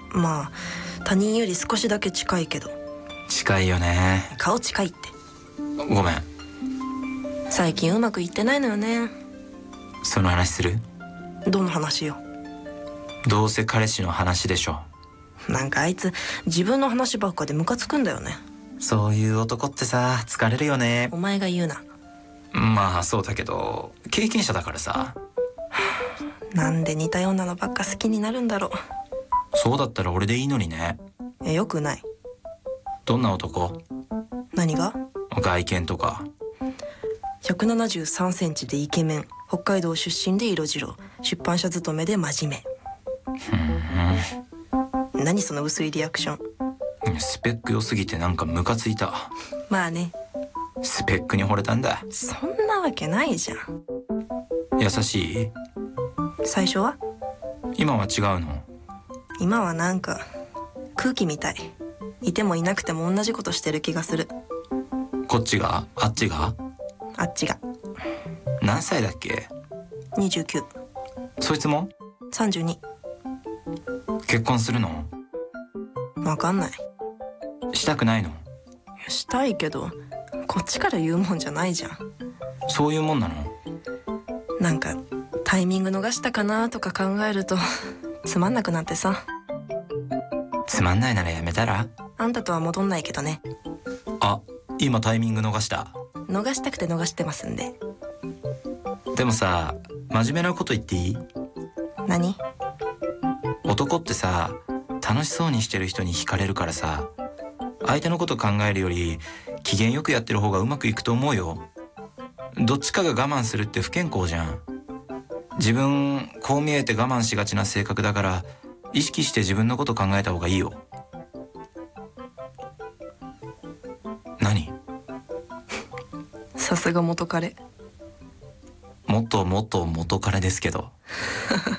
まあ他人より少しだけ近いけど。 近いよね。 顔近いって。 ごめん。 最近うまくいってないのよね。 その話する？ どの話よ。 どうせ彼氏の話でしょ。 なんかあいつ自分の話ばっかでムカつくんだよね。 そういう男ってさ、疲れるよね。 お前が言うな。 まあそうだけど、経験者だからさ。 なんで似たようなのばっか好きになるんだろう。 そうだったら俺でいいのにね。 よくない。 どんな男？ 何が？ 外見とか。 173センチでイケメン、北海道出身で色白、出版社勤めで真面目。何その薄いリアクション。 スペック良すぎてなんかムカついた。 まあね。 スペックに惚れたんだ。 そんなわけないじゃん。 優しい？ 最初は？ 今は違うの？ 今はなんか空気みたい。いてもいなくても同じことしてる気がする。 こっちが？あっちが？ あっちが。 何歳だっけ ？29。 そいつも？ 32。 結婚するの？ わかんない。 したくないの？ したいけどこっちから言うもんじゃないじゃん。 そういうもんなの？ なんかタイミング逃したかなとか考えるとつまんなくなってさ。 つまんないならやめたら？ あんたとは戻んないけどね。 あ、今タイミング逃した。 逃したくて逃してますんで。 でもさ、真面目なこと言っていい？ 何？ 男ってさ、楽しそうにしてる人に惹かれるからさ、相手のこと考えるより機嫌よくやってる方がうまくいくと思うよ。どっちかが我慢するって不健康じゃん。自分こう見えて我慢しがちな性格だから、意識して自分のこと考えた方がいいよ。何？ さすが元彼。 もっともっと元彼ですけど。